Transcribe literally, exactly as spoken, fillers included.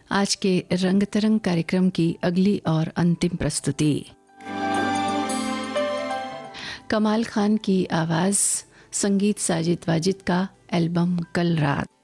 आज के रंग तरंग कार्यक्रम की अगली और अंतिम प्रस्तुति। कमाल खान की आवाज़, संगीत साजिद वाजिद का एल्बम कल रात।